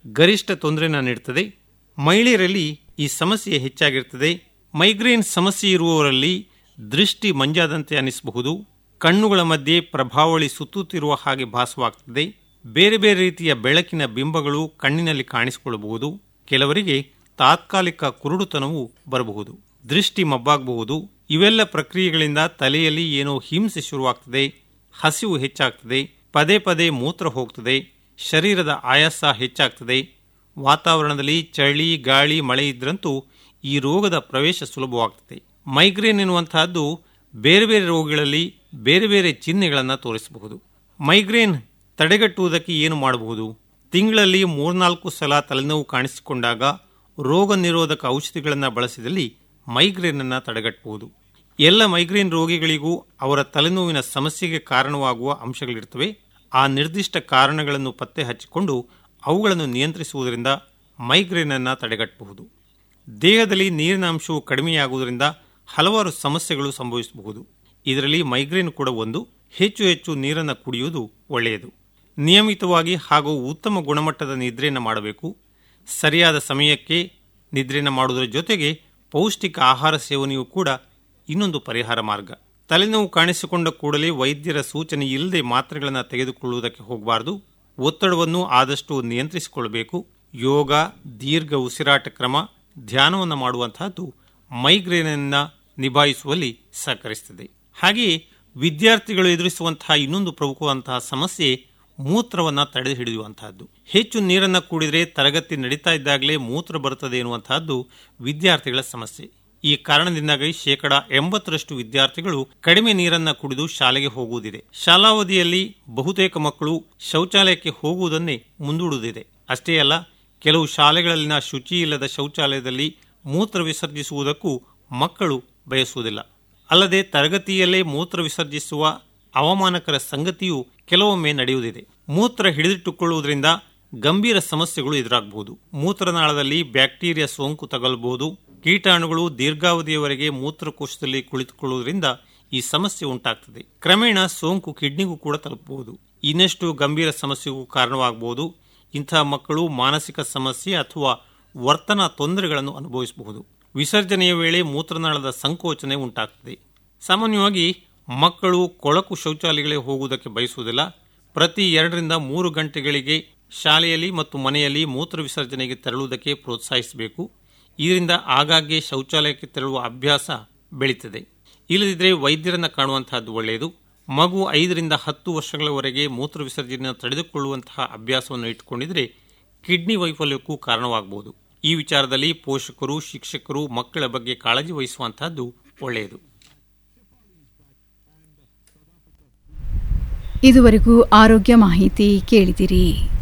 ಗರಿಷ್ಠ ತೊಂದರೆಯನ್ನು ನೀಡುತ್ತದೆ. ಮಹಿಳೆಯರಲ್ಲಿ ಈ ಸಮಸ್ಯೆ ಹೆಚ್ಚಾಗಿರುತ್ತದೆ. ಮೈಗ್ರೇನ್ ಸಮಸ್ಯೆ ಇರುವವರಲ್ಲಿ ದೃಷ್ಟಿ ಮಂಜಾದಂತೆ ಅನಿಸಬಹುದು. ಕಣ್ಣುಗಳ ಮಧ್ಯೆ ಪ್ರಭಾವಳಿ ಸುತ್ತುತ್ತಿರುವ ಹಾಗೆ ಭಾಸವಾಗುತ್ತದೆ. ಬೇರೆ ಬೇರೆ ರೀತಿಯ ಬೆಳಕಿನ ಬಿಂಬಗಳು ಕಣ್ಣಿನಲ್ಲಿ ಕಾಣಿಸಿಕೊಳ್ಳಬಹುದು. ಕೆಲವರಿಗೆ ತಾತ್ಕಾಲಿಕ ಕುರುಡುತನವು ಬರಬಹುದು. ದೃಷ್ಟಿ ಮಬ್ಬಾಗಬಹುದು. ಇವೆಲ್ಲ ಪ್ರಕ್ರಿಯೆಗಳಿಂದ ತಲೆಯಲ್ಲಿ ಏನೋ ಹಿಂಸೆ ಶುರುವಾಗ್ತದೆ. ಹಸಿವು ಹೆಚ್ಚಾಗ್ತದೆ. ಪದೇ ಪದೇ ಮೂತ್ರ ಹೋಗ್ತದೆ. ಶರೀರದ ಆಯಾಸ ಹೆಚ್ಚಾಗ್ತದೆ. ವಾತಾವರಣದಲ್ಲಿ ಚಳಿ, ಗಾಳಿ, ಮಳೆ ಇದ್ರಂತೂ ಈ ರೋಗದ ಪ್ರವೇಶ ಸುಲಭವಾಗ್ತದೆ. ಮೈಗ್ರೇನ್ ಎನ್ನುವಂತಹದ್ದು ಬೇರೆ ಬೇರೆ ರೋಗಗಳಲ್ಲಿ ಬೇರೆ ಬೇರೆ ಚಿಹ್ನೆಗಳನ್ನು ತೋರಿಸಬಹುದು. ಮೈಗ್ರೇನ್ ತಡೆಗಟ್ಟುವುದಕ್ಕೆ ಏನು ಮಾಡಬಹುದು? ತಿಂಗಳಲ್ಲಿ 3-4 ಸಲ ತಲೆನೋವು ಕಾಣಿಸಿಕೊಂಡಾಗ ರೋಗ ನಿರೋಧಕ ಔಷಧಿಗಳನ್ನು ಬಳಸಿದಲ್ಲಿ ಮೈಗ್ರೇನನ್ನು ತಡೆಗಟ್ಟಬಹುದು. ಎಲ್ಲ ಮೈಗ್ರೇನ್ ರೋಗಿಗಳಿಗೂ ಅವರ ತಲೆನೋವಿನ ಸಮಸ್ಯೆಗೆ ಕಾರಣವಾಗುವ ಅಂಶಗಳಿರ್ತವೆ. ಆ ನಿರ್ದಿಷ್ಟ ಕಾರಣಗಳನ್ನು ಪತ್ತೆ ಹಚ್ಚಿಕೊಂಡು ಅವುಗಳನ್ನು ನಿಯಂತ್ರಿಸುವುದರಿಂದ ಮೈಗ್ರೇನನ್ನು ತಡೆಗಟ್ಟಬಹುದು. ದೇಹದಲ್ಲಿ ನೀರಿನ ಅಂಶವು ಕಡಿಮೆಯಾಗುವುದರಿಂದ ಹಲವಾರು ಸಮಸ್ಯೆಗಳು ಸಂಭವಿಸಬಹುದು. ಇದರಲ್ಲಿ ಮೈಗ್ರೇನ್ ಕೂಡ ಒಂದು. ಹೆಚ್ಚು ಹೆಚ್ಚು ನೀರನ್ನು ಕುಡಿಯುವುದು ಒಳ್ಳೆಯದು. ನಿಯಮಿತವಾಗಿ ಹಾಗೂ ಉತ್ತಮ ಗುಣಮಟ್ಟದ ನಿದ್ರೆಯನ್ನು ಮಾಡಬೇಕು. ಸರಿಯಾದ ಸಮಯಕ್ಕೆ ನಿದ್ರೆಯನ್ನು ಮಾಡುವುದರ ಜೊತೆಗೆ ಪೌಷ್ಟಿಕ ಆಹಾರ ಸೇವನೆಯೂ ಕೂಡ ಇನ್ನೊಂದು ಪರಿಹಾರ ಮಾರ್ಗ. ತಲೆನೋವು ಕಾಣಿಸಿಕೊಂಡ ಕೂಡಲೇ ವೈದ್ಯರ ಸೂಚನೆ ಇಲ್ಲದೆ ಮಾತ್ರೆಗಳನ್ನು ತೆಗೆದುಕೊಳ್ಳುವುದಕ್ಕೆ ಹೋಗಬಾರದು. ಒತ್ತಡವನ್ನು ಆದಷ್ಟು ನಿಯಂತ್ರಿಸಿಕೊಳ್ಳಬೇಕು. ಯೋಗ, ದೀರ್ಘ ಉಸಿರಾಟ ಕ್ರಮ, ಧ್ಯಾನವನ್ನು ಮಾಡುವಂತಹದ್ದು ಮೈಗ್ರೇನನ್ನು ನಿಭಾಯಿಸುವಲ್ಲಿ ಸಹಕರಿಸುತ್ತದೆ. ಹಾಗೆಯೇ ವಿದ್ಯಾರ್ಥಿಗಳು ಎದುರಿಸುವಂತಹ ಇನ್ನೊಂದು ಪ್ರಮುಖವಂತಹ ಸಮಸ್ಯೆ ಮೂತ್ರವನ್ನು ತಡೆ ಹಿಡಿಯುವಂತಹದ್ದು. ಹೆಚ್ಚು ನೀರನ್ನು ಕುಡಿದರೆ ತರಗತಿ ನಡೀತಾ ಇದ್ದಾಗಲೇ ಮೂತ್ರ ಬರುತ್ತದೆ ಎನ್ನುವಂತಹದ್ದು ವಿದ್ಯಾರ್ಥಿಗಳ ಸಮಸ್ಯೆ. ಈ ಕಾರಣದಿಂದಾಗಿ 80% ವಿದ್ಯಾರ್ಥಿಗಳು ಕಡಿಮೆ ನೀರನ್ನು ಕುಡಿದು ಶಾಲೆಗೆ ಹೋಗುವುದಿದೆ. ಶಾಲಾವಧಿಯಲ್ಲಿ ಬಹುತೇಕ ಮಕ್ಕಳು ಶೌಚಾಲಯಕ್ಕೆ ಹೋಗುವುದನ್ನೇ ಮುಂದೂಡುವುದಿದೆ. ಅಷ್ಟೇ ಅಲ್ಲ, ಕೆಲವು ಶಾಲೆಗಳಲ್ಲಿನ ಶುಚಿ ಇಲ್ಲದ ಶೌಚಾಲಯದಲ್ಲಿ ಮೂತ್ರ ವಿಸರ್ಜಿಸುವುದಕ್ಕೂ ಮಕ್ಕಳು ಬಯಸುವುದಿಲ್ಲ. ಅಲ್ಲದೆ ತರಗತಿಯಲ್ಲೇ ಮೂತ್ರ ವಿಸರ್ಜಿಸುವ ಅವಮಾನಕರ ಸಂಗತಿಯೂ ಕೆಲವೊಮ್ಮೆ ನಡೆಯುವುದಿದೆ. ಮೂತ್ರ ಹಿಡಿದಿಟ್ಟುಕೊಳ್ಳುವುದರಿಂದ ಗಂಭೀರ ಸಮಸ್ಯೆಗಳು ಎದುರಾಗಬಹುದು. ಮೂತ್ರನಾಳದಲ್ಲಿ ಬ್ಯಾಕ್ಟೀರಿಯಾ ಸೋಂಕು ತಗಲಬಹುದು. ಕೀಟಾಣುಗಳು ದೀರ್ಘಾವಧಿಯವರೆಗೆ ಮೂತ್ರಕೋಶದಲ್ಲಿ ಕುಳಿತುಕೊಳ್ಳುವುದರಿಂದ ಈ ಸಮಸ್ಯೆ ಉಂಟಾಗ್ತದೆ. ಕ್ರಮೇಣ ಸೋಂಕು ಕಿಡ್ನಿಗೂ ಕೂಡ ತಲುಪಬಹುದು. ಇನ್ನಷ್ಟು ಗಂಭೀರ ಸಮಸ್ಯೆಗೂ ಕಾರಣವಾಗಬಹುದು. ಇಂತಹ ಮಕ್ಕಳು ಮಾನಸಿಕ ಸಮಸ್ಯೆ ಅಥವಾ ವರ್ತನಾ ತೊಂದರೆಗಳನ್ನು ಅನುಭವಿಸಬಹುದು. ವಿಸರ್ಜನೆಯ ವೇಳೆ ಮೂತ್ರನಾಳದ ಸಂಕೋಚನೆ ಉಂಟಾಗ್ತದೆ. ಸಾಮಾನ್ಯವಾಗಿ ಮಕ್ಕಳು ಕೊಳಕು ಶೌಚಾಲಯಗಳಿಗೆ ಹೋಗುವುದಕ್ಕೆ ಬಯಸುವುದಿಲ್ಲ. ಪ್ರತಿ 2-3 ಗಂಟೆಗಳಿಗೆ ಶಾಲೆಯಲ್ಲಿ ಮತ್ತು ಮನೆಯಲ್ಲಿ ಮೂತ್ರ ವಿಸರ್ಜನೆಗೆ ತೆರಳುವುದಕ್ಕೆ ಪ್ರೋತ್ಸಾಹಿಸಬೇಕು. ಇದರಿಂದ ಆಗಾಗ್ಗೆ ಶೌಚಾಲಯಕ್ಕೆ ತೆರಳುವ ಅಭ್ಯಾಸ ಬೆಳೀತದೆ. ಇಲ್ಲದಿದ್ದರೆ ವೈದ್ಯರನ್ನು ಕಾಣುವಂತಹದ್ದು ಒಳ್ಳೆಯದು. ಮಗು 5-10 ವರ್ಷಗಳವರೆಗೆ ಮೂತ್ರ ವಿಸರ್ಜನೆಯನ್ನು ತಡೆದುಕೊಳ್ಳುವಂತಹ ಅಭ್ಯಾಸವನ್ನು ಇಟ್ಟುಕೊಂಡಿದ್ರೆ ಕಿಡ್ನಿ ವೈಫಲ್ಯಕ್ಕೂ ಕಾರಣವಾಗಬಹುದು. ಈ ವಿಚಾರದಲ್ಲಿ ಪೋಷಕರು, ಶಿಕ್ಷಕರು ಮಕ್ಕಳ ಬಗ್ಗೆ ಕಾಳಜಿ ವಹಿಸುವಂತಹದ್ದು ಒಳ್ಳೆಯದು. ಇದುವರೆಗೂ ಆರೋಗ್ಯ ಮಾಹಿತಿ ಕೇಳಿದಿರಿ.